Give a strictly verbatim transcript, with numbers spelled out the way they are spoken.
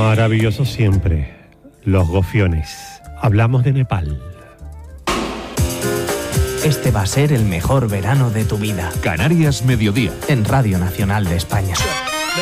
Maravilloso siempre, los gofiones. Hablamos de Nepal. Este va a ser el mejor verano de tu vida. Canarias Mediodía. En Radio Nacional de España.